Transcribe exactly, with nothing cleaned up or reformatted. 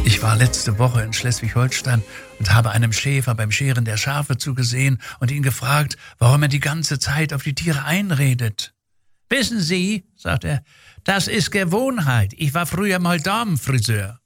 Ich war letzte Woche in Schleswig-Holstein und habe einem Schäfer beim Scheren der Schafe zugesehen und ihn gefragt, warum er die ganze Zeit auf die Tiere einredet. »Wissen Sie«, sagt er, »das ist Gewohnheit. Ich war früher mal Damenfriseur.«